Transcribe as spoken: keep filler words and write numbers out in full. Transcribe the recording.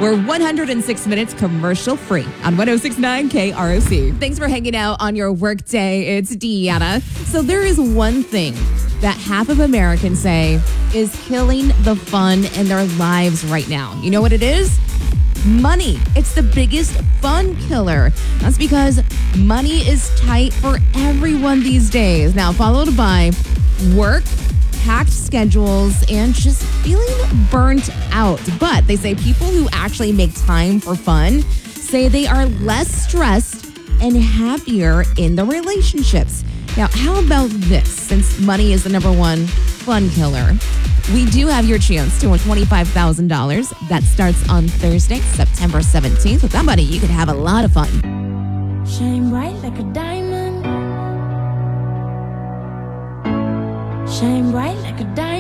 We're one hundred six minutes commercial free on one oh six point nine K R O C. Thanks for hanging out on your work day. It's Deanna. So there is one thing that half of Americans say is killing the fun in their lives right now. You know what it is? Money. It's the biggest fun killer. That's because money is tight for everyone these days. Now, followed by work, packed schedules, and just feeling burnt out. But they say people who actually make time for fun say they are less stressed and happier in their relationships. Now, how about this? Since money is the number one fun killer, we do have your chance to win twenty-five thousand dollars. That starts on Thursday, September seventeenth. With that money, you could have a lot of fun. Shine bright like a diamond. Shine bright like a diamond.